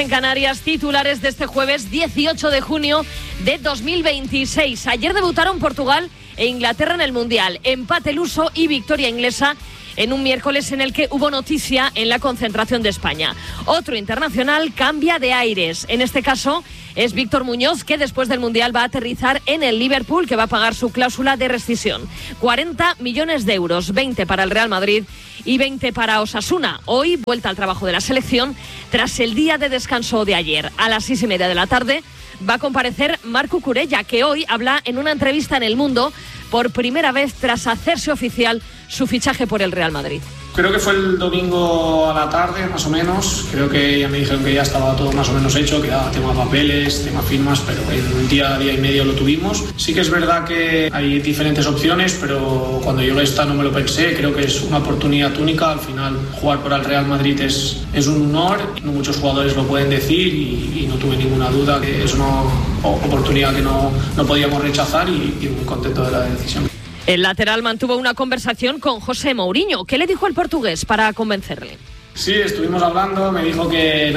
En Canarias, titulares de este jueves 18 de junio de 2026. Ayer debutaron Portugal e Inglaterra en el Mundial. Empate luso y victoria inglesa en un miércoles en el que hubo noticia en la concentración de España. Otro internacional cambia de aires. En este caso es Víctor Muñoz, que después del Mundial va a aterrizar en el Liverpool, que va a pagar su cláusula de rescisión. 40 millones de euros, 20 para el Real Madrid y 20 para Osasuna. Hoy, vuelta al trabajo de la selección, tras el día de descanso de ayer. A las 6:30 de la tarde va a comparecer Marc Cucurella, que hoy habla en una entrevista en El Mundo por primera vez tras hacerse oficial su fichaje por el Real Madrid. Creo que fue el domingo a la tarde, más o menos. Creo que ya me dijeron que ya estaba todo más o menos hecho, que era tema papeles, tema firmas, pero en un día y medio lo tuvimos. Sí que es verdad que hay diferentes opciones, pero cuando yo esta no me lo pensé. Creo que es una oportunidad única. Al final, jugar por el Real Madrid es un honor. No muchos jugadores lo pueden decir y no tuve ninguna duda que es una oportunidad que no podíamos rechazar y muy contento de la decisión. El lateral mantuvo una conversación con José Mourinho. ¿Qué le dijo el portugués para convencerle? Sí, estuvimos hablando, me dijo que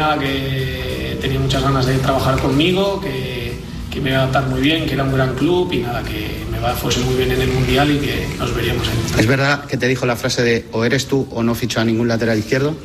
tenía muchas ganas de trabajar conmigo, que me iba a adaptar muy bien, que era un gran club y que me fuese muy bien en el Mundial y que nos veríamos en... ¿Es verdad que te dijo la frase de o eres tú o no ficho a ningún lateral izquierdo?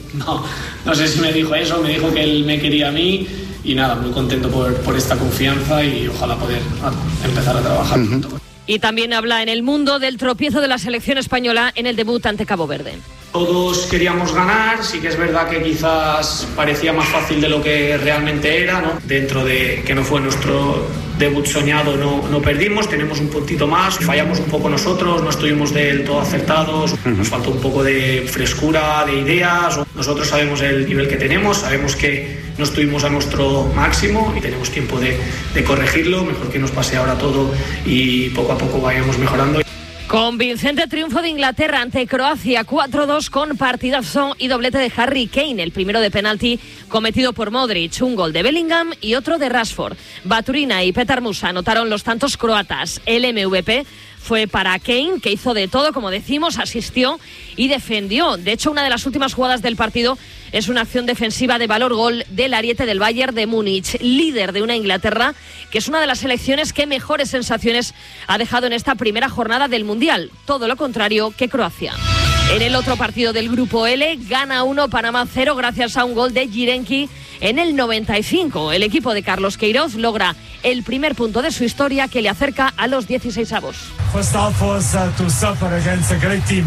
No sé si me dijo eso, me dijo que él me quería a mí y muy contento por esta confianza y ojalá poder empezar a trabajar juntos. Y también habla en El Mundo del tropiezo de la selección española en el debut ante Cabo Verde. Todos queríamos ganar, sí que es verdad que quizás parecía más fácil de lo que realmente era, ¿no? Dentro de que no fue nuestro debut soñado, no perdimos, tenemos un puntito más, fallamos un poco nosotros, no estuvimos del todo acertados, nos faltó un poco de frescura, de ideas. Nosotros sabemos el nivel que tenemos, sabemos que no estuvimos a nuestro máximo y tenemos tiempo de corregirlo, mejor que nos pase ahora todo y poco a poco vayamos mejorando. Convincente triunfo de Inglaterra ante Croacia, 4-2 con partidazo y doblete de Harry Kane, el primero de penalti cometido por Modric, un gol de Bellingham y otro de Rashford. Baturina y Petar Musa anotaron los tantos croatas. El MVP fue para Kane, que hizo de todo, como decimos, asistió y defendió. De hecho, una de las últimas jugadas del partido es una acción defensiva de valor gol del ariete del Bayern de Múnich, líder de una Inglaterra que es una de las selecciones que mejores sensaciones ha dejado en esta primera jornada del Mundial. Todo lo contrario que Croacia. En el otro partido del Grupo L, gana 1 Panamá 0 gracias a un gol de Jirenki en el 95. El equipo de Carlos Queiroz logra el primer punto de su historia que le acerca a los 16avos. First half was to suffer against a great team.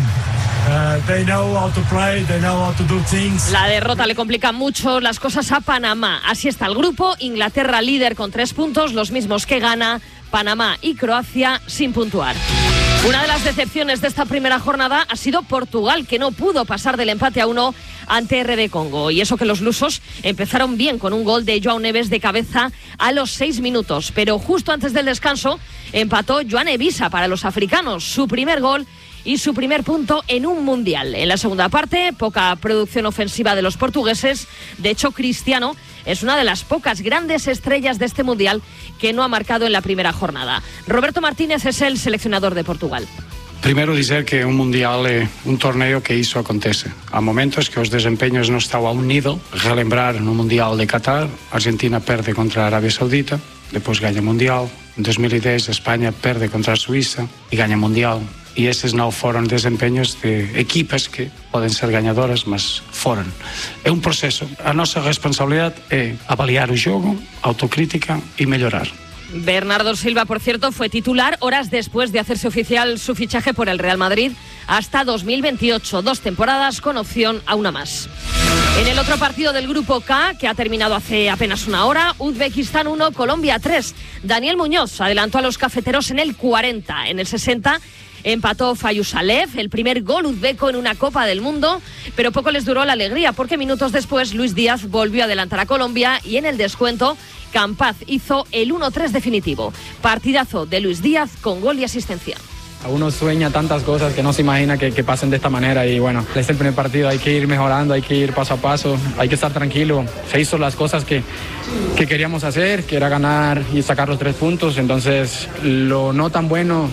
They know how to play, they know how to do things. La derrota le complica mucho las cosas a Panamá. Así está el grupo, Inglaterra líder con 3 puntos, los mismos que Ghana, Panamá y Croacia sin puntuar. Una de las decepciones de esta primera jornada ha sido Portugal, que no pudo pasar del empate a 1 ante RD Congo. Y eso que los lusos empezaron bien con un gol de João Neves de cabeza a los 6 minutos. Pero justo antes del descanso empató Joan Evisa para los africanos, su primer gol y su primer punto en un Mundial. En la segunda parte, poca producción ofensiva de los portugueses. De hecho, Cristiano es una de las pocas grandes estrellas de este Mundial que no ha marcado en la primera jornada. Roberto Martínez es el seleccionador de Portugal. Primeiro dizer que un Mundial é un torneo que iso acontece. Há momentos que os desempeños non están a un nivel. Relembrar no Mundial de Qatar, Argentina perde contra a Arabia Saudita, depois gaña Mundial. En 2010 España perde contra a Suíza e gaña Mundial. E eses non foron desempeños de equipas que poden ser gañadoras, mas foron. É un proceso. A nosa responsabilidade é avaliar o jogo, autocrítica e mellorar. Bernardo Silva, por cierto, fue titular horas después de hacerse oficial su fichaje por el Real Madrid hasta 2028, 2 temporadas con opción a una más. En el otro partido del Grupo K, que ha terminado hace apenas una hora, Uzbekistán 1, Colombia 3. Daniel Muñoz adelantó a los cafeteros en el 40, en el 60 empató Fayusalev, el primer gol uzbeco en una Copa del Mundo, pero poco les duró la alegría porque minutos después Luis Díaz volvió a adelantar a Colombia y en el descuento Campaz hizo el 1-3 definitivo. Partidazo de Luis Díaz con gol y asistencia. Uno sueña tantas cosas que no se imagina que pasen de esta manera y bueno, es el primer partido, hay que ir mejorando, hay que ir paso a paso, hay que estar tranquilo. Se hizo las cosas que queríamos hacer, que era ganar y sacar los 3 puntos, entonces lo no tan bueno,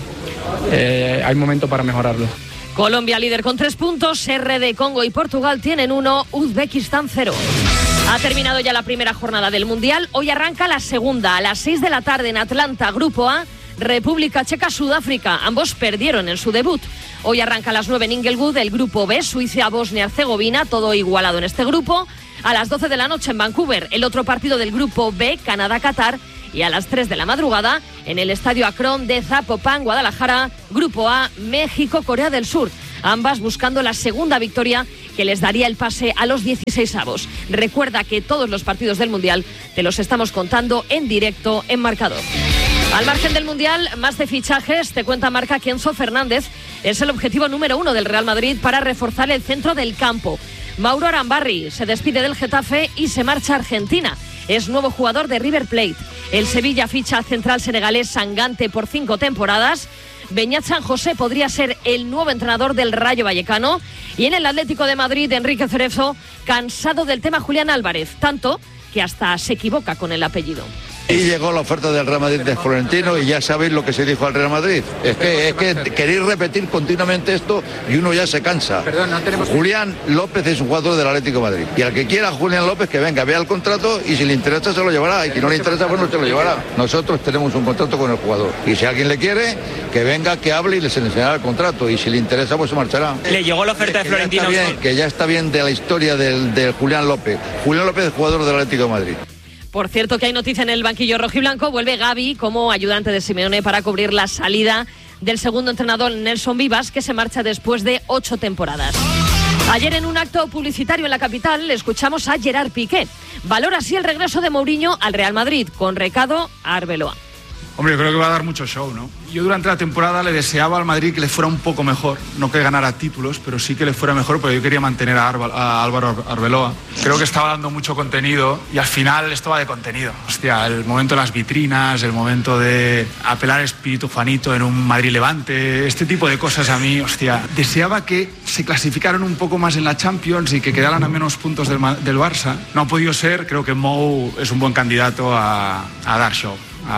hay momento para mejorarlo. Colombia líder con 3 puntos, RD Congo y Portugal tienen 1, Uzbekistán 0. Ha terminado ya la primera jornada del Mundial. Hoy arranca la segunda a las 6 de la tarde en Atlanta, Grupo A, República Checa, Sudáfrica. Ambos perdieron en su debut. Hoy arranca a las 9 en Inglewood el Grupo B, Suiza, Bosnia-Herzegovina, todo igualado en este grupo. A las 12 de la noche en Vancouver, el otro partido del Grupo B, Canadá-Qatar. Y a las 3 de la madrugada, en el Estadio Akron de Zapopan, Guadalajara, Grupo A, México, Corea del Sur. Ambas buscando la segunda victoria que les daría el pase a los 16avos. Recuerda que todos los partidos del Mundial te los estamos contando en directo en Marcador. Al margen del Mundial, más de fichajes, te cuenta Marca que Enzo Fernández es el objetivo número 1 del Real Madrid para reforzar el centro del campo. Mauro Arambarri se despide del Getafe y se marcha a Argentina. Es nuevo jugador de River Plate. El Sevilla ficha al central senegalés Sangante por 5 temporadas. Beñat San José podría ser el nuevo entrenador del Rayo Vallecano. Y en el Atlético de Madrid, Enrique Cerezo, cansado del tema Julián Álvarez, tanto que hasta se equivoca con el apellido. Y llegó la oferta del Real Madrid de Florentino y ya sabéis lo que se dijo al Real Madrid. Es que queréis repetir continuamente esto y uno ya se cansa. Julián López es un jugador del Atlético de Madrid. Y al que quiera Julián López que venga, vea el contrato y si le interesa se lo llevará. Y si no le interesa, pues no se lo llevará. Nosotros tenemos un contrato con el jugador. Y si alguien le quiere, que venga, que hable y les enseñará el contrato. Y si le interesa, pues se marchará. Le llegó la oferta de Florentino. Que ya está bien de la historia del Julián López. Julián López es jugador del Atlético de Madrid. Por cierto, que hay noticia en el banquillo rojiblanco. Vuelve Gavi como ayudante de Simeone para cubrir la salida del segundo entrenador Nelson Vivas, que se marcha después de 8 temporadas. Ayer, en un acto publicitario en la capital, le escuchamos a Gerard Piqué. Valora así el regreso de Mourinho al Real Madrid, con recado a Arbeloa. Hombre, yo creo que va a dar mucho show, ¿no? Yo durante la temporada le deseaba al Madrid que le fuera un poco mejor, no que ganara títulos, pero sí que le fuera mejor, porque yo quería mantener a Álvaro Arbeloa. Creo que estaba dando mucho contenido y al final esto va de contenido. Hostia, el momento de las vitrinas, el momento de apelar espíritu fanito en un Madrid-Levante, este tipo de cosas a mí, hostia, deseaba que se clasificaran un poco más en la Champions y que quedaran a menos puntos del Barça. No ha podido ser, creo que Mou es un buen candidato a dar show,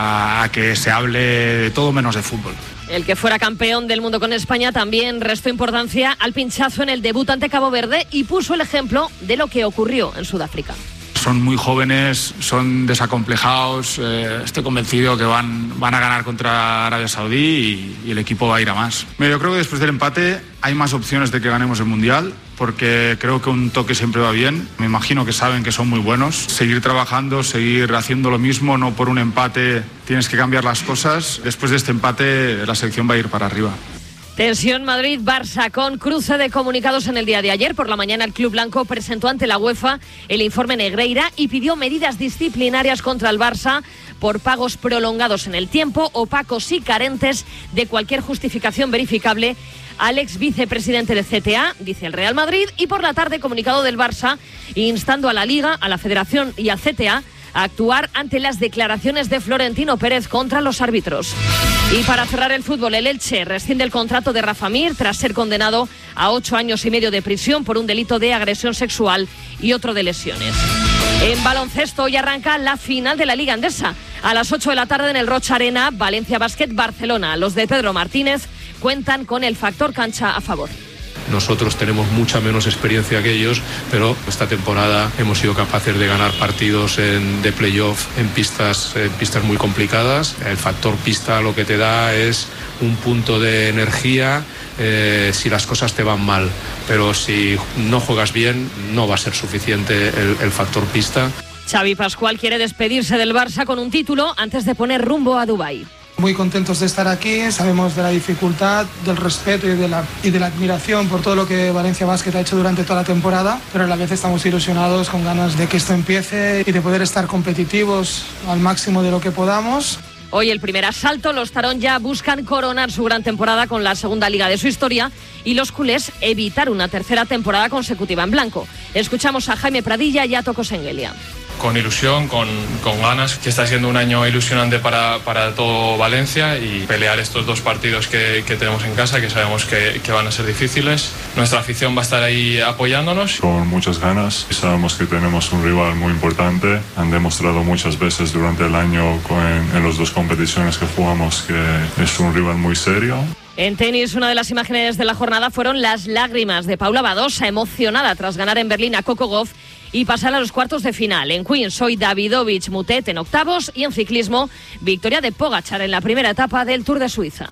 a que se hable de todo menos de fútbol. El que fuera campeón del mundo con España también restó importancia al pinchazo en el debut ante Cabo Verde y puso el ejemplo de lo que ocurrió en Sudáfrica. Son muy jóvenes, son desacomplejados, estoy convencido que van a ganar contra Arabia Saudí y el equipo va a ir a más. Yo creo que después del empate hay más opciones de que ganemos el Mundial, porque creo que un toque siempre va bien. Me imagino que saben que son muy buenos. Seguir trabajando, seguir haciendo lo mismo, no por un empate tienes que cambiar las cosas. Después de este empate la selección va a ir para arriba. Tensión Madrid-Barça con cruce de comunicados en el día de ayer. Por la mañana el Club Blanco presentó ante la UEFA el informe Negreira y pidió medidas disciplinarias contra el Barça por pagos prolongados en el tiempo, opacos y carentes de cualquier justificación verificable al ex vicepresidente de CTA, dice el Real Madrid, y por la tarde comunicado del Barça instando a la Liga, a la Federación y al CTA a actuar ante las declaraciones de Florentino Pérez contra los árbitros. Y para cerrar el fútbol, el Elche rescinde el contrato de Rafa Mir tras ser condenado a 8 años y medio de prisión por un delito de agresión sexual y otro de lesiones. En baloncesto hoy arranca la final de la Liga Endesa. A las 8 de la tarde en el Rocha Arena, Valencia Basket Barcelona. Los de Pedro Martínez cuentan con el factor cancha a favor. Nosotros tenemos mucha menos experiencia que ellos, pero esta temporada hemos sido capaces de ganar partidos de playoff en pistas muy complicadas. El factor pista lo que te da es un punto de energía si las cosas te van mal, pero si no juegas bien no va a ser suficiente el factor pista. Xavi Pascual quiere despedirse del Barça con un título antes de poner rumbo a Dubái. Muy contentos de estar aquí, sabemos de la dificultad, del respeto y de la admiración por todo lo que Valencia Basket ha hecho durante toda la temporada, pero a la vez estamos ilusionados, con ganas de que esto empiece y de poder estar competitivos al máximo de lo que podamos. Hoy el primer asalto, los Tarón ya buscan coronar su gran temporada con la segunda liga de su historia y los culés evitar una tercera temporada consecutiva en blanco. Escuchamos a Jaime Pradilla y a Toko Sengelia. Con ilusión, con ganas, que está siendo un año ilusionante para todo Valencia y pelear estos 2 partidos que tenemos en casa, que sabemos que van a ser difíciles. Nuestra afición va a estar ahí apoyándonos. Con muchas ganas, sabemos que tenemos un rival muy importante. Han demostrado muchas veces durante el año en las 2 competiciones que jugamos que es un rival muy serio. En tenis, una de las imágenes de la jornada fueron las lágrimas de Paula Badosa, emocionada tras ganar en Berlín a Coco Gauff y pasar a los cuartos de final. En Queens, hoy Davidovich Mutet en octavos, y en ciclismo, victoria de Pogačar en la primera etapa del Tour de Suiza.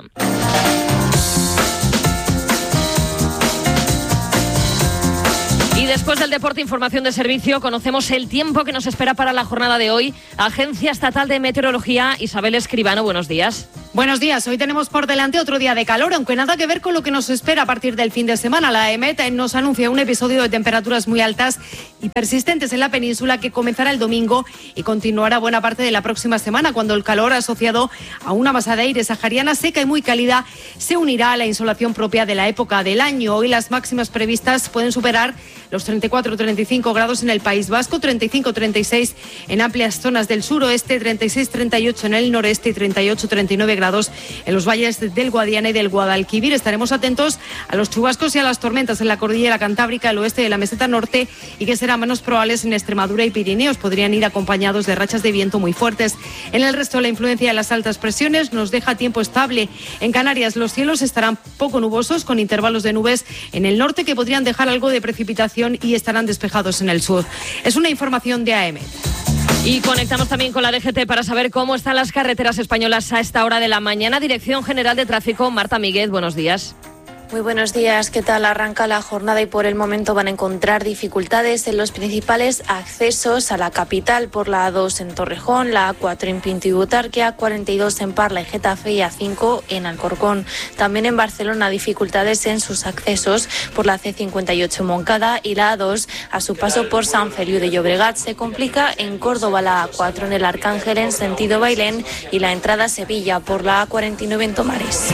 Y después del deporte, información de servicio, conocemos el tiempo que nos espera para la jornada de hoy. Agencia Estatal de Meteorología, Isabel Escribano, buenos días. Buenos días, hoy tenemos por delante otro día de calor, aunque nada que ver con lo que nos espera a partir del fin de semana. La EMET nos anuncia un episodio de temperaturas muy altas y persistentes en la península que comenzará el domingo y continuará buena parte de la próxima semana, cuando el calor asociado a una masa de aire sahariana seca y muy cálida se unirá a la insolación propia de la época del año. Hoy las máximas previstas pueden superar los 34-35 grados en el País Vasco, 35-36 en amplias zonas del suroeste, 36-38 en el noreste y 38-39 grados en los valles del Guadiana y del Guadalquivir. Estaremos atentos a los chubascos y a las tormentas en la cordillera cantábrica, el oeste de la meseta norte, y que serán menos probables en Extremadura y Pirineos. Podrían ir acompañados de rachas de viento muy fuertes. En el resto, la influencia de las altas presiones nos deja tiempo estable. En Canarias los cielos estarán poco nubosos, con intervalos de nubes en el norte que podrían dejar algo de precipitación, y estarán despejados en el sur. Es una información de AEMET. Y conectamos también con la DGT para saber cómo están las carreteras españolas a esta hora de la mañana. Dirección General de Tráfico, Marta Míguez, buenos días. Muy buenos días, ¿qué tal? Arranca la jornada y por el momento van a encontrar dificultades en los principales accesos a la capital, por la A2 en Torrejón, la A4 en Pinto y Butarque, A42 en Parla y Getafe y A5 en Alcorcón. También en Barcelona dificultades en sus accesos por la C58 en Montcada y la A2 a su paso por San Feliu de Llobregat. Se complica en Córdoba la A4 en el Arcángel en sentido Bailén y la entrada a Sevilla por la A49 en Tomares.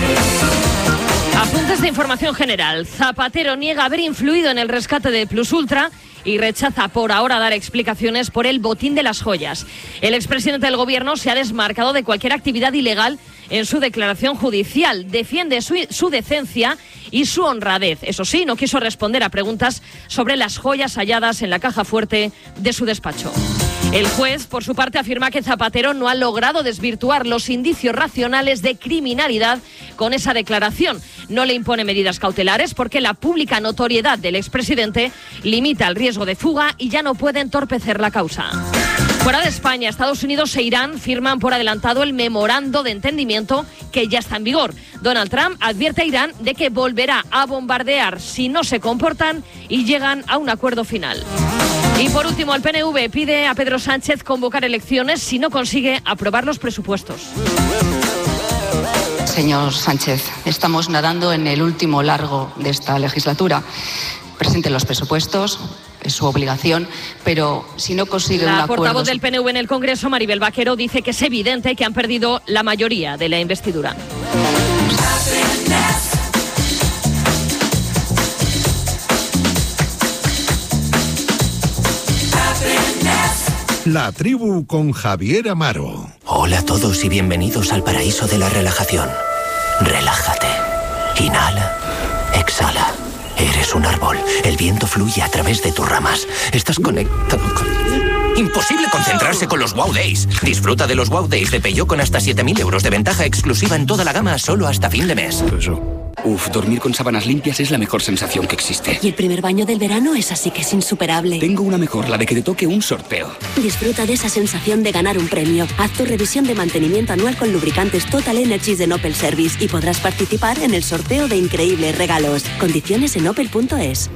Apuntes de información general. Zapatero niega haber influido en el rescate de Plus Ultra y rechaza por ahora dar explicaciones por el botín de las joyas. El expresidente del Gobierno se ha desmarcado de cualquier actividad ilegal en su declaración judicial. Defiende su decencia y su honradez. Eso sí, no quiso responder a preguntas sobre las joyas halladas en la caja fuerte de su despacho. El juez, por su parte, afirma que Zapatero no ha logrado desvirtuar los indicios racionales de criminalidad con esa declaración. No le impone medidas cautelares porque la pública notoriedad del expresidente limita el riesgo de fuga y ya no puede entorpecer la causa. Fuera de España, Estados Unidos e Irán firman por adelantado el memorando de entendimiento que ya está en vigor. Donald Trump advierte a Irán de que volverá a bombardear si no se comportan y llegan a un acuerdo final. Y por último, el PNV pide a Pedro Sánchez convocar elecciones si no consigue aprobar los presupuestos. Señor Sánchez, estamos nadando en el último largo de esta legislatura. Presente los presupuestos, es su obligación, pero si no consigue un acuerdo... La portavoz del PNV en el Congreso, Maribel Vaquero, dice que es evidente que han perdido la mayoría de la investidura. La tribu con Javier Amaro. Hola a todos y bienvenidos al paraíso de la relajación. Relájate. Inhala. Exhala. Eres un árbol. El viento fluye a través de tus ramas. Estás conectado con... Imposible concentrarse con los Wow Days. Disfruta de los Wow Days de Peugeot con hasta 7.000 euros de ventaja exclusiva en toda la gama solo hasta fin de mes. Dormir con sábanas limpias es la mejor sensación que existe. Y el primer baño del verano es así que es insuperable. Tengo una mejor, la de que te toque un sorteo. Disfruta de esa sensación de ganar un premio. Haz tu revisión de mantenimiento anual con lubricantes Total Energies de Opel Service y podrás participar en el sorteo de increíbles regalos. Condiciones en opel.es.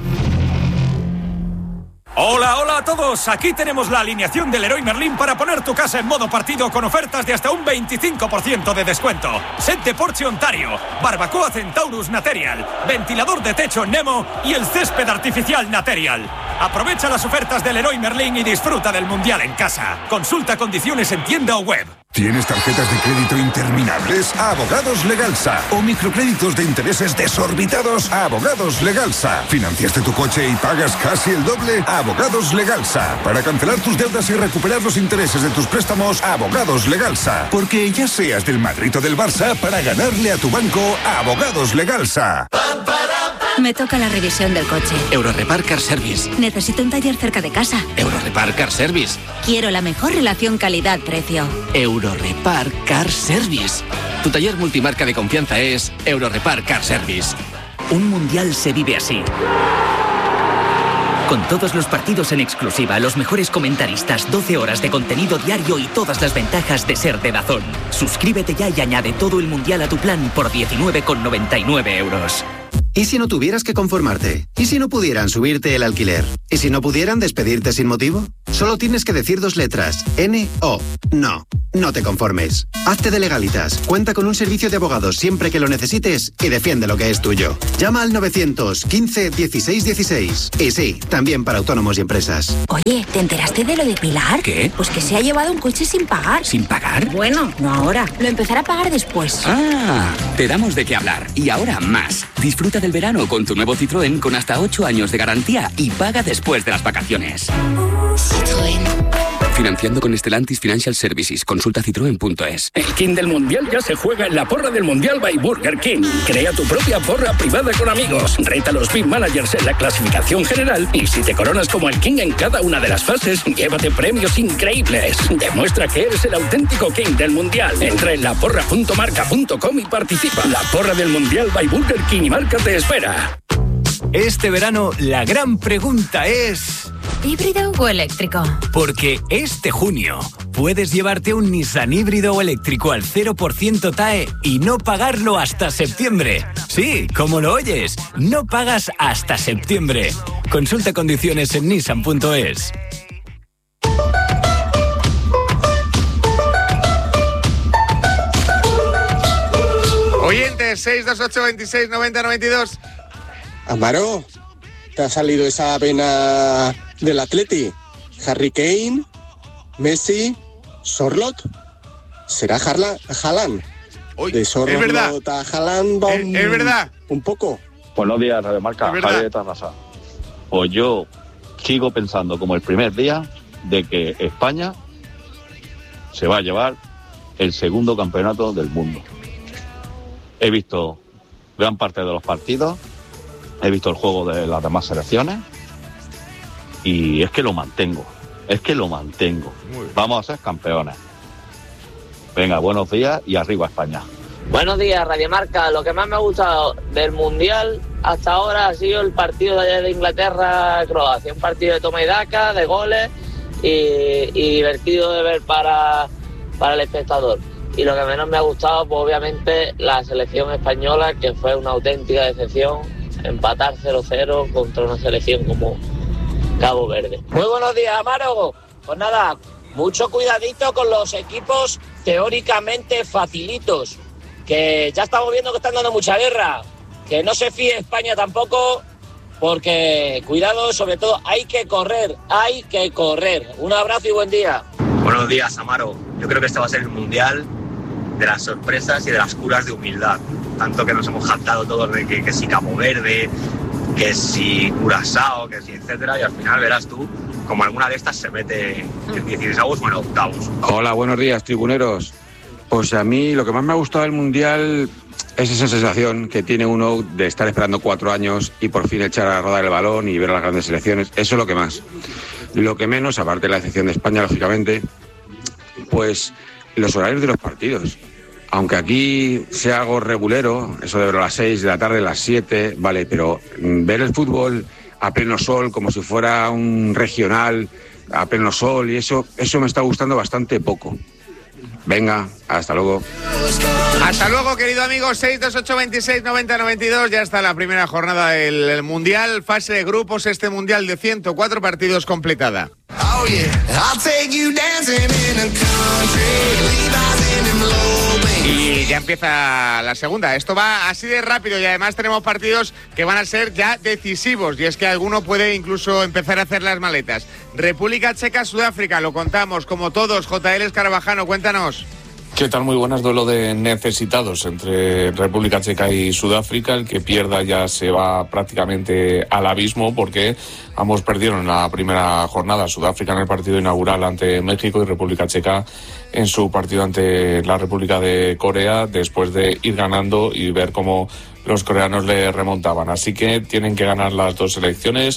Hola, hola a todos. Aquí tenemos la alineación del Leroy Merlin para poner tu casa en modo partido con ofertas de hasta un 25% de descuento. Set de Porsche Ontario, barbacoa Centaurus Material, ventilador de techo Nemo y el césped artificial Material. Aprovecha las ofertas del Leroy Merlin y disfruta del Mundial en casa. Consulta condiciones en tienda o web. ¿Tienes tarjetas de crédito interminables? Abogados Legalsa. ¿O microcréditos de intereses desorbitados? Abogados Legalsa. ¿Financiaste tu coche y pagas casi el doble? Abogados Legalsa. Para cancelar tus deudas y recuperar los intereses de tus préstamos, Abogados Legalsa. Porque ya seas del Madrid o del Barça, para ganarle a tu banco, Abogados Legalsa. Me toca la revisión del coche. Eurorepar Car Service. Necesito un taller cerca de casa. Eurorepar Car Service. Quiero la mejor relación calidad-precio. Eurorepar Car Service. Tu taller multimarca de confianza es Eurorepar Car Service. Un mundial se vive así. Con todos los partidos en exclusiva, los mejores comentaristas, 12 horas de contenido diario y todas las ventajas de ser de DAZN. Suscríbete ya y añade todo el mundial a tu plan por 19,99 euros. ¿Y si no tuvieras que conformarte? ¿Y si no pudieran subirte el alquiler? ¿Y si no pudieran despedirte sin motivo? Solo tienes que decir 2 letras. N-O. No. No te conformes. Hazte de Legalitas. Cuenta con un servicio de abogados siempre que lo necesites y defiende lo que es tuyo. Llama al 915 16 16. Y sí, también para autónomos y empresas. Oye, ¿te enteraste de lo de Pilar? ¿Qué? Pues que se ha llevado un coche sin pagar. ¿Sin pagar? Bueno, no ahora. Lo empezará a pagar después. Ah, te damos de qué hablar. Y ahora más. Disfruta del verano con tu nuevo Citroën con hasta 8 años de garantía y paga después de las vacaciones. Citroën. Financiando con Stellantis Financial Services. Consulta citroen.es. El King del Mundial ya se juega en la porra del Mundial by Burger King. Crea tu propia porra privada con amigos. Reta a los Big Managers en la clasificación general y si te coronas como el King en cada una de las fases, llévate premios increíbles. Demuestra que eres el auténtico King del Mundial. Entra en laporra.marca.com y participa. La porra del Mundial by Burger King y Marca te espera. Este verano, la gran pregunta es... ¿híbrido o eléctrico? Porque este junio puedes llevarte un Nissan híbrido o eléctrico al 0% TAE y no pagarlo hasta septiembre. Sí, como lo oyes, no pagas hasta septiembre. Consulta condiciones en nissan.es. Oyentes, 628 26 90 92. Amaro, ¿te ha salido esa vena del Atleti? Harry Kane, Messi, Sorloth. ¿Será Haaland? De Sorloth a Haaland va es verdad. Un poco. Buenos días, Radio Marca, Javier de Tarrasa. Pues yo sigo pensando como el primer día de que España se va a llevar el segundo campeonato del mundo. He visto gran parte de los partidos, he visto el juego de las demás selecciones y es que lo mantengo. Vamos a ser campeones. Venga, buenos días y arriba España. Buenos días, Radio Marca. Lo que más me ha gustado del Mundial hasta ahora ha sido el partido de ayer de Inglaterra-Croacia. Un partido de toma y daca, de goles y divertido de ver para el espectador. Y lo que menos me ha gustado, pues obviamente, la selección española, que fue una auténtica decepción. Empatar 0-0 contra una selección como Cabo Verde. Muy buenos días, Amaro. Pues nada, mucho cuidadito con los equipos teóricamente facilitos, que ya estamos viendo que están dando mucha guerra. Que no se fíe España tampoco, porque cuidado, sobre todo hay que correr. Un abrazo y buen día. Buenos días, Amaro. Yo creo que este va a ser el Mundial de las sorpresas y de las curas de humildad. Tanto que nos hemos jactado todos de que si Cabo Verde, que si Curazao, que si etcétera, y al final verás tú como alguna de estas se mete en 16avos o en octavos. Hola, buenos días, tribuneros. Pues a mí lo que más me ha gustado del Mundial es esa sensación que tiene uno de estar esperando 4 años y por fin echar a rodar el balón y ver a las grandes selecciones. Eso es lo que más. Lo que menos, aparte de la excepción de España, lógicamente, pues los horarios de los partidos. Aunque aquí sea algo regulero, eso de ver a las 6 de la tarde, a las 7, vale, pero ver el fútbol a pleno sol, como si fuera un regional a pleno sol, y eso me está gustando bastante poco. Venga, hasta luego. Hasta luego, querido amigo. 628 26 90 92. Ya está la primera jornada del Mundial, fase de grupos, este Mundial de 104 partidos completada. Oh, yeah. Y ya empieza la segunda. Esto va así de rápido y además tenemos partidos que van a ser ya decisivos, y es que alguno puede incluso empezar a hacer las maletas. República Checa, Sudáfrica, lo contamos como todos. JL Escarabajano, cuéntanos. ¿Qué tal? Muy buenas. Duelo de necesitados entre República Checa y Sudáfrica. El que pierda ya se va prácticamente al abismo, porque ambos perdieron en la primera jornada. Sudáfrica en el partido inaugural ante México y República Checa en su partido ante la República de Corea, después de ir ganando y ver cómo los coreanos le remontaban. Así que tienen que ganar las dos selecciones.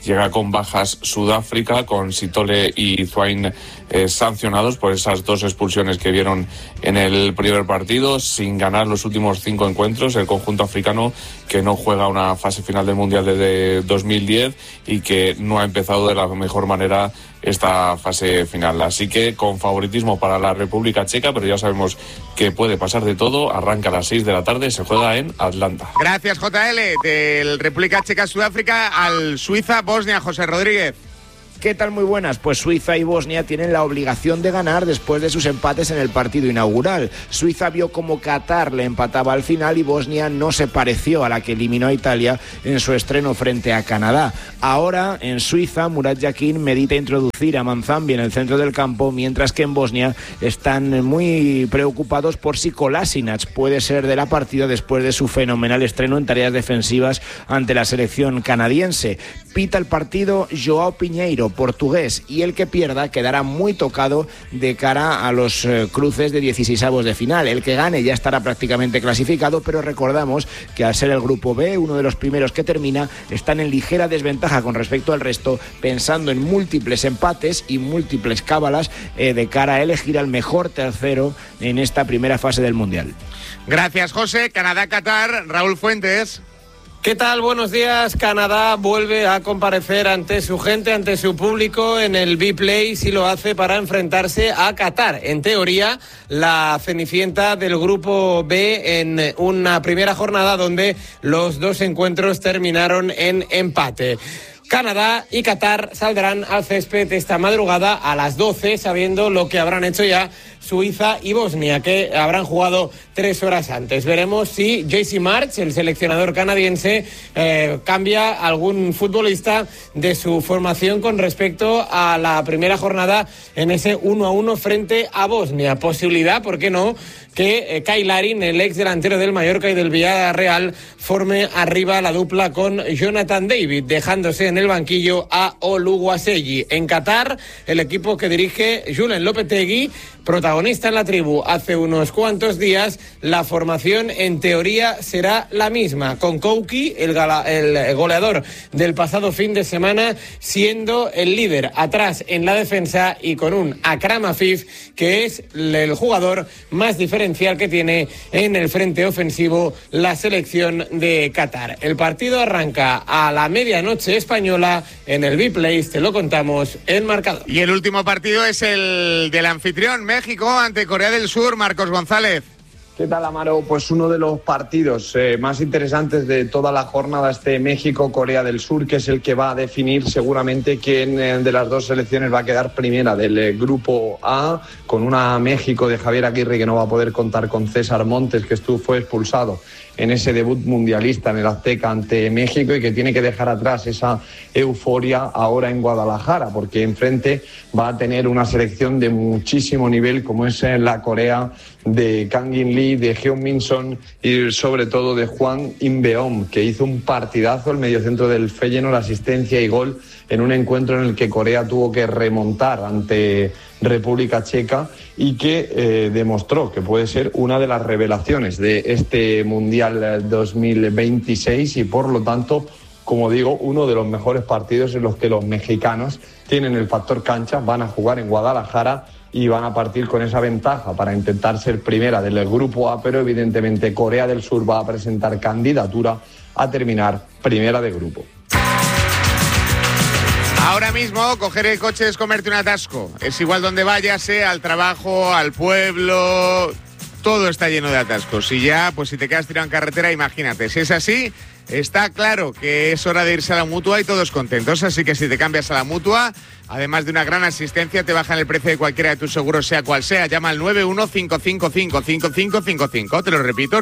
llega con bajas Sudáfrica, con Sitole y Zwain sancionados por esas 2 expulsiones que vieron en el primer partido, sin ganar los últimos 5 encuentros. El conjunto africano, que no juega una fase final del Mundial desde 2010 y que no ha empezado de la mejor manera esta fase final. Así que con favoritismo para la República Checa, pero ya sabemos que puede pasar de todo. Arranca a las 6 de la tarde, se juega en Atlanta. Gracias, JL. Del República Checa-Sudáfrica al Suiza-Bosnia, José Rodríguez. ¿Qué tal? Muy buenas. Pues Suiza y Bosnia tienen la obligación de ganar después de sus empates en el partido inaugural. Suiza vio como Qatar le empataba al final y Bosnia no se pareció a la que eliminó a Italia en su estreno frente a Canadá. Ahora, en Suiza, Murat Yakin medita introducir a Manzambi en el centro del campo, mientras que en Bosnia están muy preocupados por si Kolasinac puede ser de la partida después de su fenomenal estreno en tareas defensivas ante la selección canadiense. Pita el partido Joao Pinheiro, portugués, y el que pierda quedará muy tocado de cara a los cruces de 16avos de final. El que gane ya estará prácticamente clasificado, pero recordamos que al ser el grupo B, uno de los primeros que termina, están en ligera desventaja con respecto al resto, pensando en múltiples empates y múltiples cábalas de cara a elegir al mejor tercero en esta primera fase del Mundial. Gracias, José. Canadá-Qatar, Raúl Fuentes. ¿Qué tal? Buenos días. Canadá vuelve a comparecer ante su gente, ante su público en el B-Play, y lo hace para enfrentarse a Qatar. En teoría, la cenicienta del grupo B en una primera jornada donde los 2 encuentros terminaron en empate. Canadá y Qatar saldrán al césped esta madrugada a las 12, sabiendo lo que habrán hecho ya Suiza y Bosnia, que habrán jugado 3 horas antes. Veremos si JC March, el seleccionador canadiense, cambia algún futbolista de su formación con respecto a la primera jornada en ese 1-1 frente a Bosnia. Posibilidad, ¿por qué no?, que Kyle Larin, el ex delantero del Mallorca y del Villarreal, forme arriba la dupla con Jonathan David, dejándose en el banquillo a Oluwaseyi. En Qatar, el equipo que dirige Julen Lopetegui, protagonista en la tribu hace unos cuantos días, la formación en teoría será la misma, con Kouki, el goleador del pasado fin de semana, siendo el líder atrás en la defensa, y con un Akram Afif, que es el jugador más diferencial que tiene en el frente ofensivo la selección de Qatar. El partido arranca a la medianoche española en el B-Play, te lo contamos en marcador. Y el último partido es el del anfitrión, México ante Corea del Sur, Marcos González. ¿Qué tal, Amaro? Pues uno de los partidos más interesantes de toda la jornada, México-Corea del Sur, que es el que va a definir seguramente quién de las 2 selecciones va a quedar primera del grupo A, con una México de Javier Aguirre que no va a poder contar con César Montes, que fue expulsado en ese debut mundialista en el Azteca ante México, y que tiene que dejar atrás esa euforia ahora en Guadalajara, porque enfrente va a tener una selección de muchísimo nivel, como es la Corea de Kang In Lee, de Heung-min Son y sobre todo de Hwang In-beom, que hizo un partidazo, el mediocentro del Feyenoord, asistencia y gol en un encuentro en el que Corea tuvo que remontar ante República Checa, y que demostró que puede ser una de las revelaciones de este Mundial 2026, y por lo tanto, como digo, uno de los mejores partidos en los que los mexicanos tienen el factor cancha, van a jugar en Guadalajara y van a partir con esa ventaja para intentar ser primera del grupo A, pero evidentemente Corea del Sur va a presentar candidatura a terminar primera de grupo. Ahora mismo, coger el coche es comerte un atasco. Es igual donde vayas, sea al trabajo, al pueblo, todo está lleno de atascos. Y ya, pues si te quedas tirado en carretera, imagínate. Si es así, está claro que es hora de irse a la Mutua y todos contentos. Así que si te cambias a la Mutua, además de una gran asistencia, te bajan el precio de cualquiera de tus seguros, sea cual sea. Llama al 915555555. Te lo repito,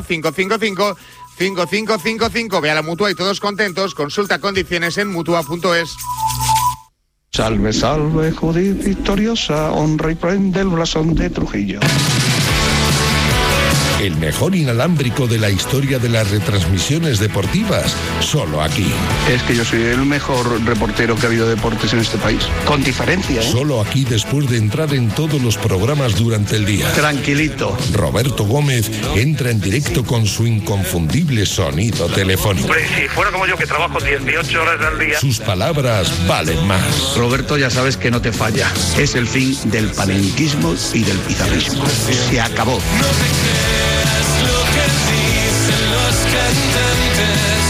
9155555. Ve a la Mutua y todos contentos. Consulta condiciones en Mutua.es. Salve, salve, Judith victoriosa, honra y prende el blasón de Trujillo. el mejor inalámbrico de la historia de las retransmisiones deportivas, solo aquí. Es que yo soy el mejor reportero que ha habido de deportes en este país, con diferencia, ¿eh? Solo aquí después de entrar en todos los programas durante el día. Tranquilito. Roberto Gómez entra en directo con su inconfundible sonido telefónico. Hombre, si fuera como yo que trabajo 18 horas al día. Sus palabras valen más. Roberto, ya sabes que no te falla. Es el fin del panenquismo y del pizarrismo. Se acabó. No te creas lo que dicen los cantantes.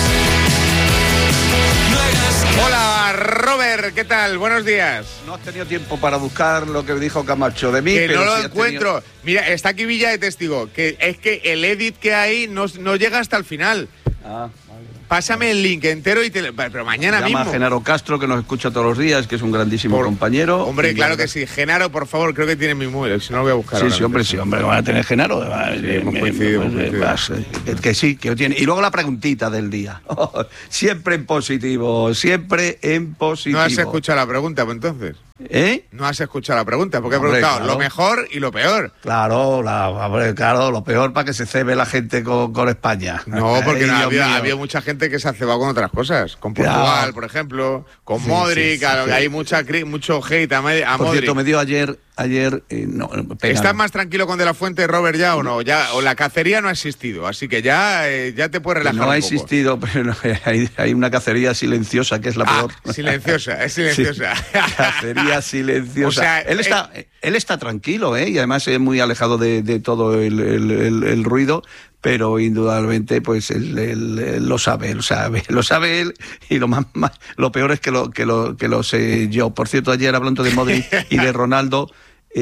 No hagas... Hola, Robert, ¿qué tal? Buenos días. No has tenido tiempo para buscar lo que dijo Camacho de mí. Que pero no lo sí encuentro. tenido... Mira, está aquí Villa de testigo, que es que el edit que hay no llega hasta el final. Pásame el link entero y pero mañana Llama mismo. a Genaro Castro, que nos escucha todos los días, que es un grandísimo compañero. Hombre, claro que sí. Genaro, por favor, creo que tiene mi móvil, si no lo voy a buscar. Sí, hombre, van a tener Genaro. Hemos coincidido. Que sí, que lo tiene. Y luego la preguntita del día. Siempre en positivo, siempre en positivo. No has escuchado la pregunta, pues entonces. ¿Eh? No has escuchado la pregunta, porque he preguntado lo mejor y lo peor. Claro, lo peor para que se cebe la gente con España. No, porque había mucha gente que se ha cebado con otras cosas. Con Portugal, por ejemplo, con Modric, hay mucho hate a Modric. Por cierto, me dio ayer ¿Estás más tranquilo con De la Fuente, Robert, ya o no? O la cacería no ha existido, así que ya te puedes relajar un poco. No ha existido, pero hay una cacería silenciosa que es la peor. Silenciosa, es silenciosa. Sí, cacería silenciosa. O sea, él está tranquilo, y además es muy alejado de todo el ruido, pero indudablemente pues él lo sabe él, y lo peor es que lo sé yo. Por cierto, ayer hablando de Modric y de Ronaldo,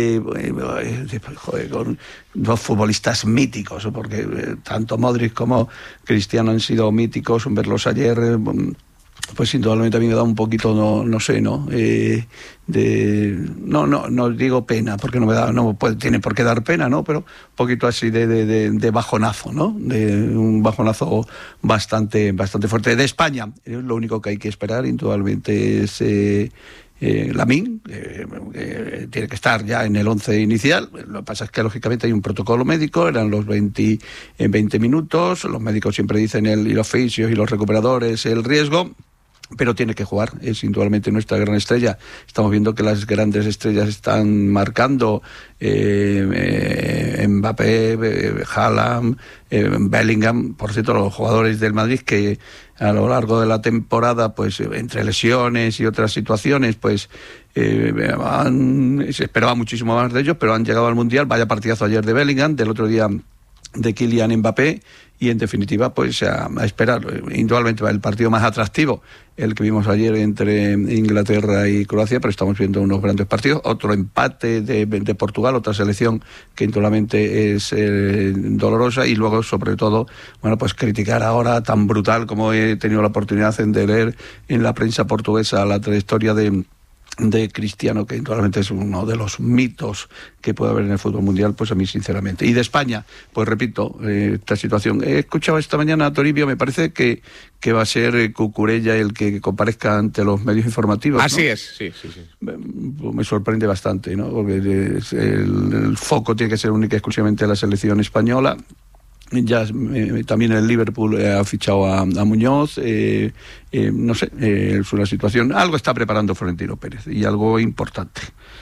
con dos futbolistas míticos, porque tanto Modric como Cristiano han sido míticos. Verlos ayer, pues indudablemente a mí me da un poquito, no digo pena, porque tiene por qué dar pena, ¿no? Pero un poquito así de bajonazo, ¿no? De un bajonazo bastante fuerte. De España, lo único que hay que esperar indudablemente es Lamine, tiene que estar ya en el 11 inicial. Lo que pasa es que lógicamente hay un protocolo médico, eran los 20 minutos, los médicos siempre dicen y los fisios y los recuperadores el riesgo, pero tiene que jugar, es indudablemente nuestra gran estrella. Estamos viendo que las grandes estrellas están marcando, Mbappé, Haaland, Bellingham. Por cierto, los jugadores del Madrid que a lo largo de la temporada, pues entre lesiones y otras situaciones, pues se esperaba muchísimo más de ellos, pero han llegado al Mundial. Vaya partidazo ayer de Bellingham, del otro día de Kylian Mbappé, y en definitiva pues a esperar. Indudablemente va el partido más atractivo, el que vimos ayer entre Inglaterra y Croacia, pero estamos viendo unos grandes partidos. Otro empate de Portugal, otra selección que indudablemente es dolorosa, y luego sobre todo, pues criticar ahora tan brutal como he tenido la oportunidad de leer en la prensa portuguesa la trayectoria de Cristiano, que indudablemente es uno de los mitos que puede haber en el fútbol mundial, pues a mí sinceramente. Y de España, pues repito, esta situación. He escuchado esta mañana a Toribio, me parece que va a ser Cucurella el que comparezca ante los medios informativos, ¿no? Así es, sí. Me sorprende bastante, ¿no? Porque el foco tiene que ser única y exclusivamente la selección española. Ya también el Liverpool ha fichado a Muñoz, no sé, es una situación, algo está preparando Florentino Pérez, y algo importante.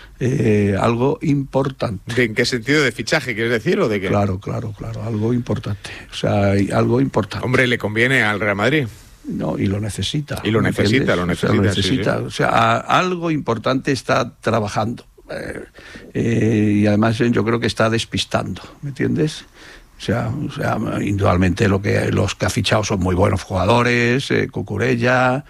¿En qué sentido? ¿De fichaje, quieres decir, o de qué? Claro, algo importante. O sea, algo importante. Hombre, le conviene al Real Madrid. No, y lo necesita. Lo necesita. Sí. O sea, algo importante está trabajando. Y además yo creo que está despistando, ¿me entiendes? O sea, indudablemente los que ha fichado son muy buenos jugadores, Cucurella,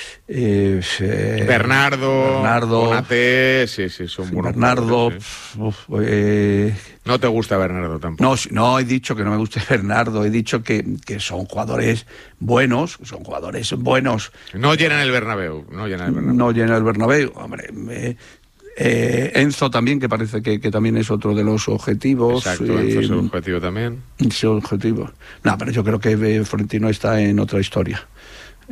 Bernardo, Konaté, sí, son buenos Bernardo, jugadores, sí. No te gusta Bernardo tampoco. No, he dicho que no me guste Bernardo, he dicho que son jugadores buenos, No llenan el Bernabéu, hombre. Enzo también, que parece que también es otro de los objetivos. Exacto, Enzo es el objetivo también. No, pero yo creo que Florentino está en otra historia.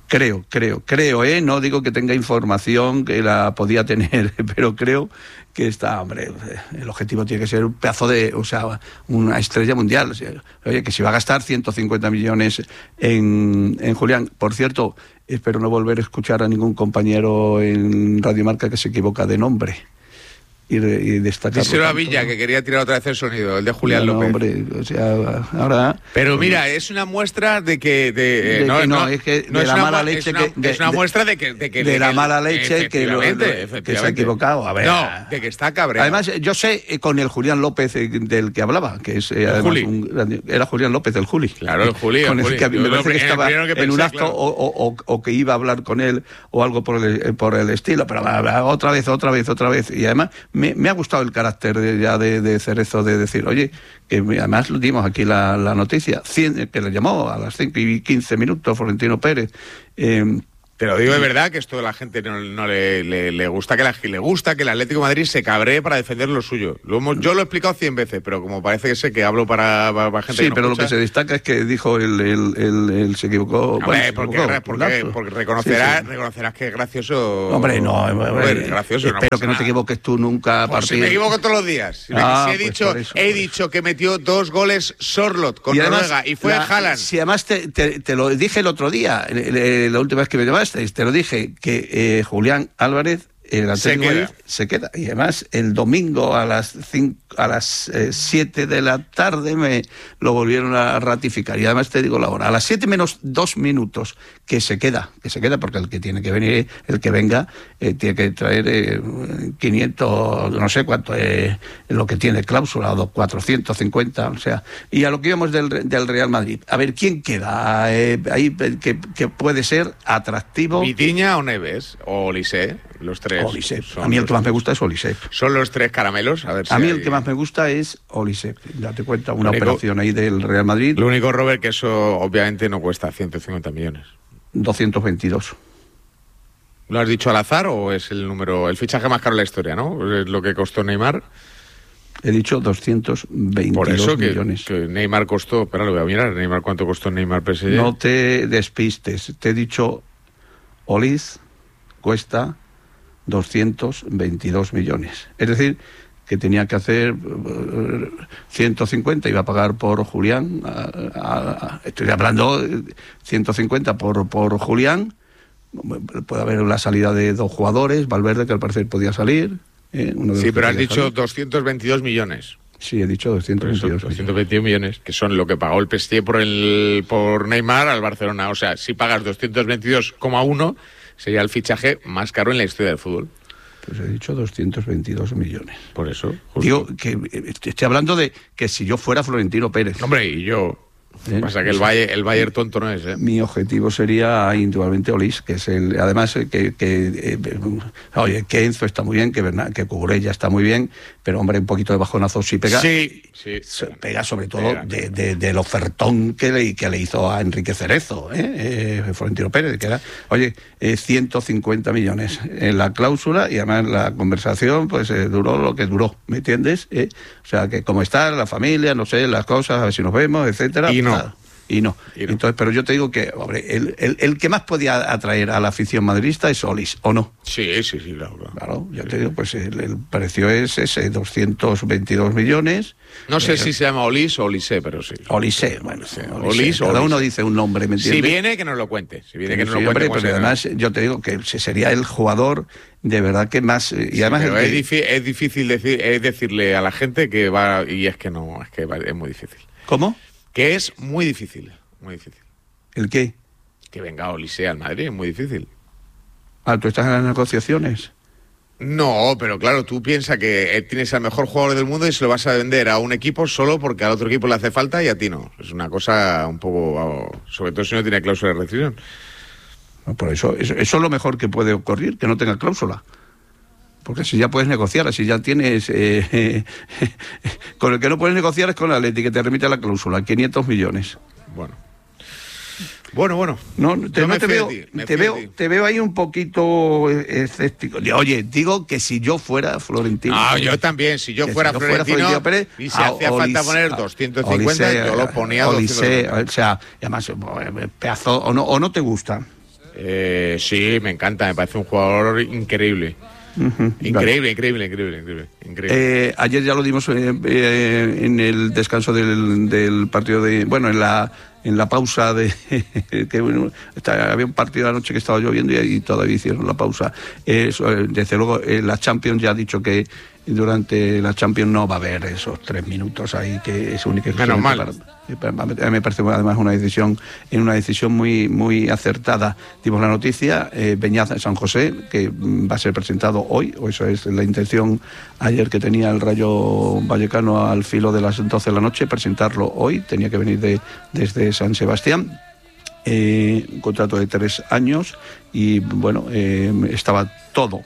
Creo, no digo que tenga información que la podía tener, pero creo que está, hombre, el objetivo tiene que ser un pedazo de, o sea, una estrella mundial. O sea, oye, que si va a gastar 150 millones en Julián, por cierto, espero no volver a escuchar a ningún compañero en Radio Marca que se equivoca de nombre. Y destacar. Díselo a Villa, que quería tirar otra vez el sonido, el de Julián López. Hombre, o sea, ahora... Pero mira, es una muestra de que... Es una muestra de la mala leche que se ha equivocado. A ver, de que está cabreado. Además, yo sé con el Julián López del que hablaba, que es además era Julián López, el Juli. Claro, el Juli. Con el que me parece que estaba en un acto o que iba a hablar con él o algo por el estilo, pero otra vez. Y además... Me ha gustado el carácter de Cerezo de decir, oye, que además dimos aquí la noticia, que le llamó a las 5:15 Florentino Pérez. Pero digo de verdad que esto a la gente no le gusta, que le gusta que el Atlético de Madrid se cabree para defender lo suyo. Yo lo he explicado 100 veces, pero como parece que sé que hablo para gente que no pero escucha. Lo que se destaca es que dijo él se equivocó. Hombre, porque reconocerás que es gracioso. Hombre, no, es gracioso. Espero que no te equivoques tú nunca. Pues si me equivoco todos los días. Si he dicho que metió 2 goles Sorloth con Noruega y fue Haaland. Si además te lo dije el otro día, la última vez que me llamaste, te lo dije, que Julián Álvarez, el Atlético de Madrid, se queda. Y además el domingo a las 7 de la tarde me lo volvieron a ratificar. Y además te digo la hora, a las 7 menos 2 minutos, que se queda, porque el que tiene que venir, el que venga, tiene que traer 500, no sé cuánto es lo que tiene cláusula, o 450, o sea. Y a lo que íbamos del Real Madrid, a ver, ¿quién queda ahí que puede ser atractivo? ¿Vitinha o Neves o Olise? Los tres. Olise. A mí el que más me gusta es Olise. Son los 3 caramelos. A mí el que más me gusta es Olise. Date cuenta, una operación ahí del Real Madrid. Lo único, Robert, que eso obviamente no cuesta 150 millones. 222. ¿Lo has dicho al azar o es el fichaje más caro de la historia, no? Es lo que costó Neymar. He dicho 222 Por eso millones. Que Neymar costó... Espera, lo voy a mirar. Neymar, ¿cuánto costó Neymar PSG? No te despistes. Te he dicho Olise cuesta 222 millones. Es decir, que tenía que hacer 150, iba a pagar por Julián, estoy hablando 150 por Julián, puede haber la salida de 2 jugadores, Valverde, que al parecer podía salir. Sí, pero has dicho 222 millones. Sí, he dicho 222 millones, que son lo que pagó el PSG por Neymar al Barcelona. O sea, si pagas 222,1, sería el fichaje más caro en la historia del fútbol. Pues he dicho 222 millones. Por eso. Justo. Digo, que estoy hablando de que si yo fuera Florentino Pérez. Hombre, y yo... Pasa que el Bayern tonto no es, Mi objetivo sería indudablemente Olise, que es además oye, que Enzo está muy bien, que Cucurella está muy bien, pero hombre, un poquito de bajonazo sí pega. Sí. Pega sobre todo del ofertón que le hizo a Enrique Cerezo, Florentino Pérez, que era, oye, 150 millones en la cláusula, y además la conversación pues duró lo que duró, ¿me entiendes? O sea, que como está la familia, no sé, las cosas, a ver si nos vemos, etcétera. Y no. Entonces, pero yo te digo que, hombre, el que más podía atraer a la afición madridista es Olise, ¿o no? Sí, claro. Yo te digo, pues el precio es ese, 222 millones. No sé si se llama Olise o Olise, pero sí. Olise, bueno, Olise. Cada uno dice un nombre, ¿me entiendes? Si viene, que nos lo cuente. Hombre, pero además yo te digo que sería el jugador de verdad que más... Y además pero es difícil decirle a la gente que va... Y es que no, es muy difícil. ¿Cómo? Que es muy difícil. ¿El qué? Que venga Olise al Madrid, es muy difícil. ¿Tú estás en las negociaciones? No, pero claro, tú piensas que tienes al mejor jugador del mundo y se lo vas a vender a un equipo solo porque al otro equipo le hace falta y a ti no. Es una cosa un poco... Sobre todo si no tiene cláusula de rescisión. Por eso es lo mejor que puede ocurrir, que no tenga cláusula. Porque si ya puedes negociar, así ya tienes... con el que no puedes negociar es con el Atleti, que te remite a la cláusula, 500 millones. Bueno. No, te veo ahí un poquito escéptico. Oye, digo que si yo fuera Florentino... yo también, si yo fuera Florentino Pérez, y si hacía falta poner 250, yo lo ponía a 250. O sea, además, pedazo... ¿O no te gusta? Sí, me encanta, me parece un jugador increíble. Increíble. Ayer ya lo dimos en el descanso del partido en la pausa que había un partido anoche que estaba lloviendo y todavía hicieron la pausa. Desde luego la Champions ya ha dicho que durante la Champions no va a haber esos 3 minutos ahí, que es única. Menos mal. Me parece además una decisión muy, muy acertada. Dimos la noticia, Beñat San José, que va a ser presentado hoy, o eso es la intención ayer que tenía el Rayo Vallecano al filo de las 12 de la noche, presentarlo hoy, tenía que venir desde San Sebastián. Un contrato de 3 años y bueno, estaba todo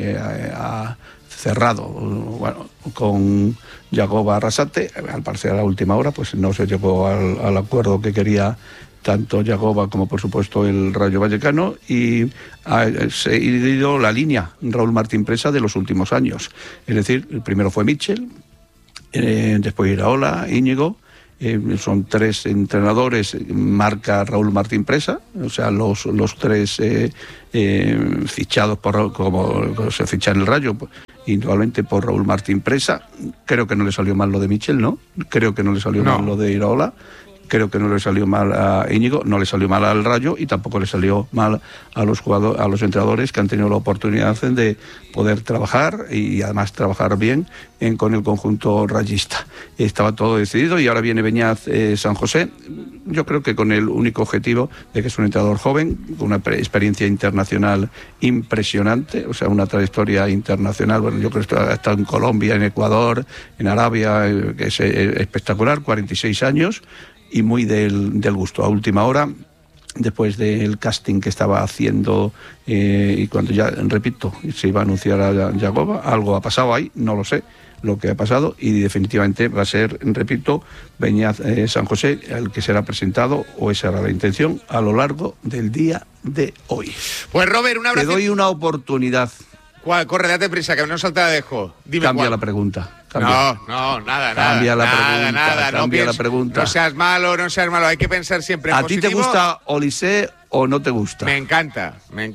cerrado, bueno, con Yagoba Arrasate. Al parecer a la última hora pues no se llegó al acuerdo que quería tanto Yagoba como por supuesto el Rayo Vallecano, y ha seguido la línea Raúl Martín Presa de los últimos años, es decir, el primero fue Mitchell, después Iraola, Íñigo. Son 3 entrenadores, marca Raúl Martín Presa, o sea, los 3 fichados como se ficha en el Rayo, indudablemente por Raúl Martín Presa. Creo que no le salió mal lo de Mitchell, ¿no? Creo que no le salió mal lo de Iraola. Creo que no le salió mal a Íñigo, no le salió mal al Rayo y tampoco le salió mal a los jugadores, a los entrenadores que han tenido la oportunidad de poder trabajar y además trabajar bien con el conjunto rayista. Estaba todo decidido y ahora viene Beñat San José, yo creo que con el único objetivo de que es un entrenador joven, con una experiencia internacional impresionante, o sea, una trayectoria internacional. Bueno, yo creo que ha estado en Colombia, en Ecuador, en Arabia, que es espectacular, 46 años. Y muy del gusto. A última hora, después del casting que estaba haciendo y cuando ya, repito, se iba a anunciar a Yagoba, algo ha pasado ahí, no lo sé lo que ha pasado, y definitivamente va a ser, repito, Beñat San José el que será presentado, o esa era la intención, a lo largo del día de hoy. Pues Robert, un abrazo. Te doy una oportunidad. ¿Cuál? Corre, date prisa, que no salta la dejo. Dime. Cambia cuál. la pregunta. Nada. Cambia la pregunta. No seas malo, hay que pensar siempre en ¿A positivo. ti te gusta Olise o no te gusta? Me encanta.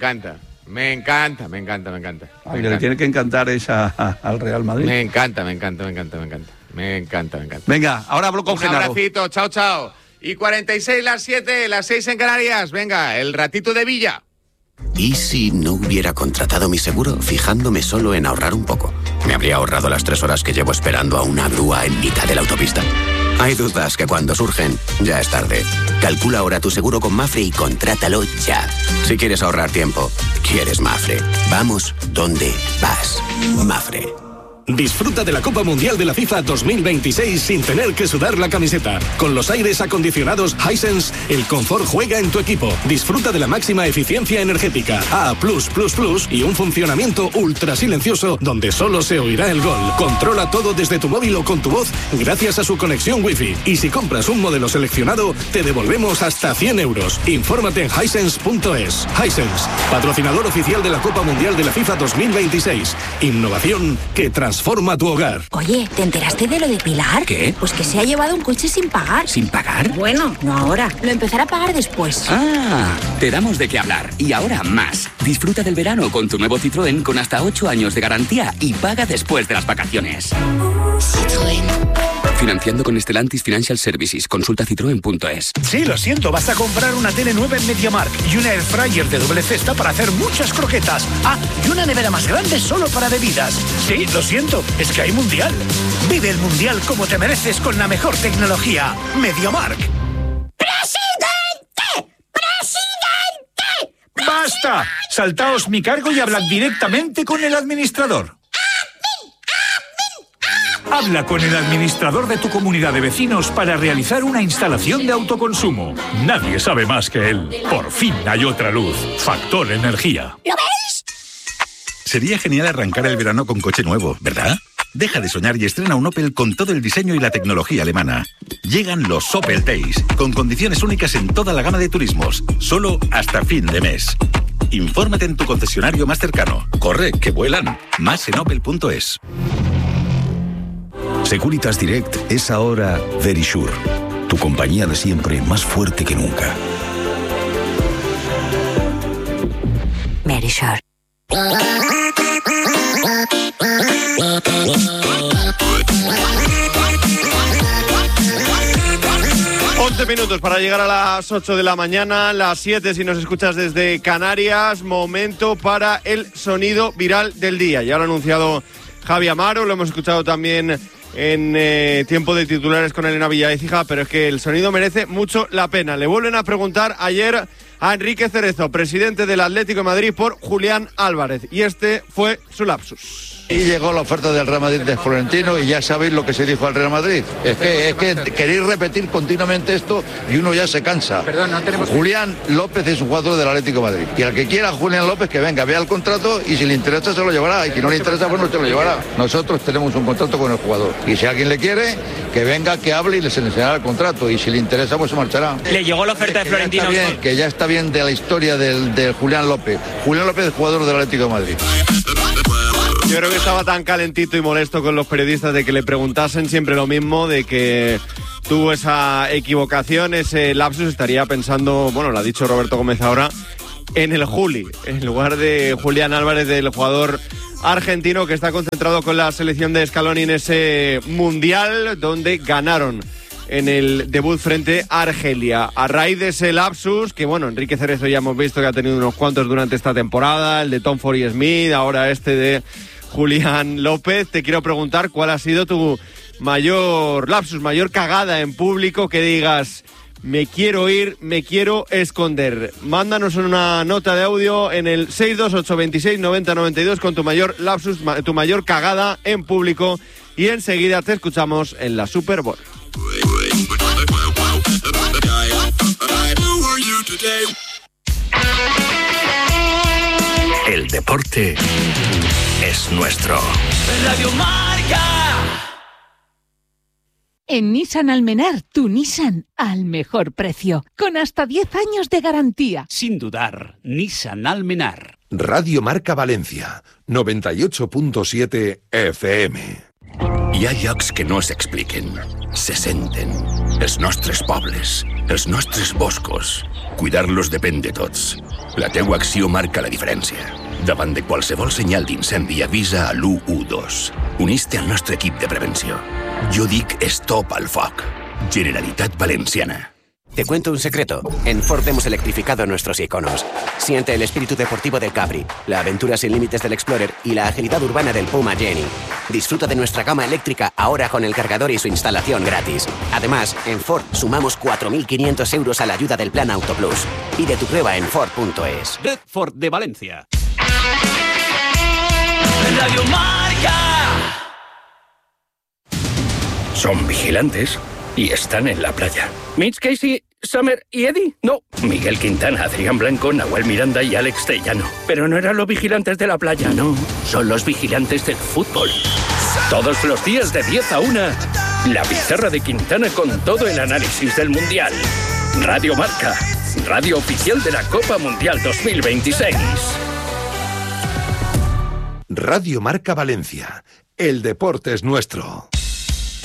Le tiene que encantar al Real Madrid. Me encanta. Venga, ahora hablo con Genaro. Un abracito, chao. Y 46 las 7, las 6 en Canarias. Venga, el ratito de Villa. ¿Y si no hubiera contratado mi seguro fijándome solo en ahorrar un poco? ¿Me habría ahorrado las 3 horas que llevo esperando a una grúa en mitad de la autopista? Hay dudas que cuando surgen, ya es tarde. Calcula ahora tu seguro con Mafre y contrátalo ya. Si quieres ahorrar tiempo, quieres Mafre. Vamos donde vas. Mafre. Disfruta de la Copa Mundial de la FIFA 2026 sin tener que sudar la camiseta. Con los aires acondicionados Hisense, el confort juega en tu equipo. Disfruta de la máxima eficiencia energética, A+++ y un funcionamiento ultra silencioso donde solo se oirá el gol. Controla todo desde tu móvil o con tu voz gracias a su conexión Wi-Fi. Y si compras un modelo seleccionado, te devolvemos hasta 100 euros. Infórmate en Hisense.es. Hisense, patrocinador oficial de la Copa Mundial de la FIFA 2026. Innovación que transforma tu hogar. Oye, ¿te enteraste de lo de Pilar? ¿Qué? Pues que se ha llevado un coche sin pagar. ¿Sin pagar? Bueno, no ahora. Lo empezará a pagar después. Ah, te damos de qué hablar. Y ahora más. Disfruta del verano con tu nuevo Citroën con hasta 8 años de garantía y paga después de las vacaciones. Citroën. Financiando con Stellantis Financial Services. Consulta citroen.es. Sí, lo siento, vas a comprar una tele nueva en MediaMarkt y una airfryer de doble cesta para hacer muchas croquetas. Ah, y una nevera más grande solo para bebidas. Sí, lo siento, es que hay mundial. Vive el mundial como te mereces con la mejor tecnología. MediaMarkt. ¡Presidente! ¡Basta! Saltaos mi cargo y hablad directamente con el administrador. Habla con el administrador de tu comunidad de vecinos para realizar una instalación de autoconsumo. Nadie sabe más que él. Por fin hay otra luz. Factor Energía. ¿Lo veis? Sería genial arrancar el verano con coche nuevo, ¿verdad? Deja de soñar y estrena un Opel con todo el diseño y la tecnología alemana. Llegan los Opel Days, con condiciones únicas en toda la gama de turismos, solo hasta fin de mes. Infórmate en tu concesionario más cercano. Corre, que vuelan. Más en opel.es. Securitas Direct es ahora Verisure, tu compañía de siempre más fuerte que nunca. Verisure. 11 minutos para llegar a las 8 de la mañana, las 7 si nos escuchas desde Canarias. Momento para el sonido viral del día. Ya lo ha anunciado Javi Amaro, lo hemos escuchado también en tiempo de titulares con Elena Villaécija, pero es que el sonido merece mucho la pena. Le vuelven a preguntar ayer a Enrique Cerezo, presidente del Atlético de Madrid, por Julián Álvarez, y este fue su lapsus. Y llegó la oferta del Real Madrid de Florentino y ya sabéis lo que se dijo al Real Madrid. Es que queréis repetir continuamente esto y uno ya se cansa. Perdón, no tenemos... Julián López es un jugador del Atlético de Madrid. Y al que quiera Julián López que venga, vea el contrato y si le interesa se lo llevará. Y si no le interesa, pues no se lo llevará. Nosotros tenemos un contrato con el jugador. Y si alguien le quiere, que venga, que hable y les enseñará el contrato. Y si le interesa, pues se marchará. Le llegó la oferta de Florentino. Que ya está bien de la historia del Julián López. Julián López es jugador del Atlético de Madrid. Yo creo que estaba tan calentito y molesto con los periodistas de que le preguntasen siempre lo mismo, de que tuvo esa equivocación, ese lapsus. Estaría pensando, bueno, lo ha dicho Roberto Gómez ahora, en el Juli, en lugar de Julián Álvarez, del jugador argentino que está concentrado con la selección de Scaloni en ese Mundial donde ganaron en el debut frente a Argelia. A raíz de ese lapsus, que bueno, Enrique Cerezo ya hemos visto que ha tenido unos cuantos durante esta temporada, el de Tom Forey Smith, ahora este de Julián López, te quiero preguntar cuál ha sido tu mayor lapsus, mayor cagada en público, que digas, me quiero ir, me quiero esconder. Mándanos una nota de audio en el 628 26 90 92 con tu mayor lapsus, tu mayor cagada en público, y enseguida te escuchamos en la Super Bowl. El deporte es nuestro. Radio Marca. En Nissan Almenar, tu Nissan al mejor precio, con hasta 10 años de garantía. Sin dudar, Nissan Almenar. Radio Marca Valencia, 98.7 FM. Hi ha llocs que no s'expliquen, se senten. Els nostres pobles, els nostres boscos. Cuidar-los depèn de tots. La teua acció marca la diferència. Davant de qualsevol senyal d'incendi, avisa a l'112. Unís-te al nostre equip de prevenció. Jo dic Stop al foc. Generalitat Valenciana. Te cuento un secreto. En Ford hemos electrificado nuestros iconos. Siente el espíritu deportivo del Capri, la aventura sin límites del Explorer y la agilidad urbana del Puma Jenny. Disfruta de nuestra gama eléctrica ahora con el cargador y su instalación gratis. Además, en Ford sumamos 4.500 euros a la ayuda del Plan Auto Plus. Pide tu prueba en Ford.es. Red Ford de Valencia. Radio Marca. Son vigilantes y están en la playa. Mitch, Casey, Summer y Eddie. No, Miguel Quintana, Adrián Blanco, Nahuel Miranda y Alex Tellano. Pero no eran los vigilantes de la playa, no. Son los vigilantes del fútbol. Todos los días de 10 a 1, la pizarra de Quintana con todo el análisis del Mundial. Radio Marca, radio oficial de la Copa Mundial 2026. Radio Marca Valencia. El deporte es nuestro.